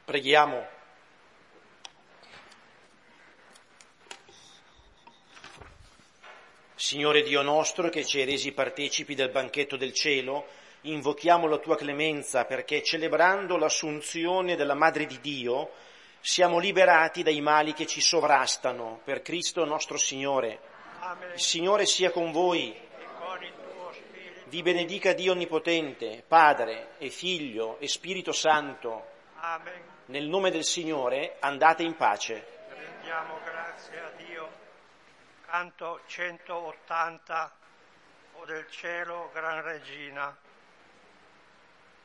Preghiamo. Signore Dio nostro, che ci hai resi partecipi del banchetto del cielo, invochiamo la tua clemenza perché celebrando l'assunzione della Madre di Dio siamo liberati dai mali che ci sovrastano, per Cristo nostro Signore. Amen. Il Signore sia con voi. E con il tuo spirito. Vi benedica Dio Onnipotente, Padre e Figlio e Spirito Santo. Amen. Nel nome del Signore andate in pace. Rendiamo grazie a Dio. Canto 180, O del cielo, gran regina.